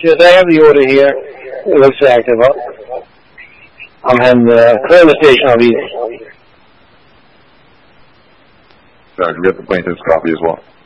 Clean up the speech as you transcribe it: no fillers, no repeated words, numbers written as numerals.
Yes, I have the order here. It looks active. I'm having clear the station of easy. Can you get the plaintiff's copy as well?